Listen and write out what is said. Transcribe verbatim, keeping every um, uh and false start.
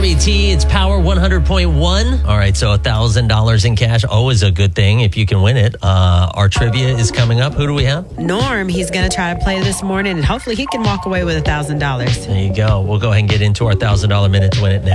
W T, it's Power one hundred point one. All right, so one thousand dollars in cash, always a good thing if you can win it. Uh, our trivia is coming up. Who do we have? Norm, he's going to try to play this morning, and hopefully he can walk away with one thousand dollars. There you go. We'll go ahead and get into our one thousand dollars minute to win it next.